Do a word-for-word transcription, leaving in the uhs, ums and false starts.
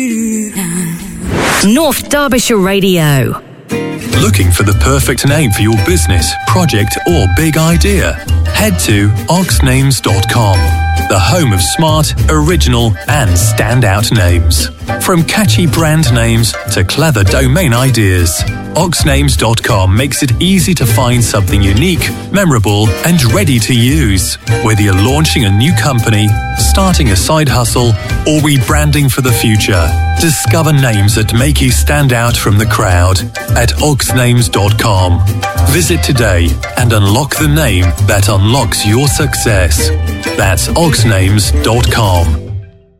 North Derbyshire Radio. Looking for the perfect name for your business, project or big idea? Head to ox names dot com, the home of smart, original and standout names. From catchy brand names to clever domain ideas, ox names dot com makes it easy to find something unique, memorable and ready to use. Whether you're launching a new company, starting a side hustle or rebranding for the future, discover names that make you stand out from the crowd at ox names dot com. Visit today and unlock the name that unlocks your success. That's ox names dot com.